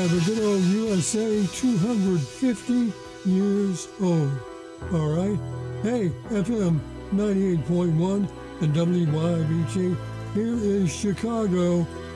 the good old USA 250 years old. All right? Hey, FM 98.1 and WYBT, here is Chicago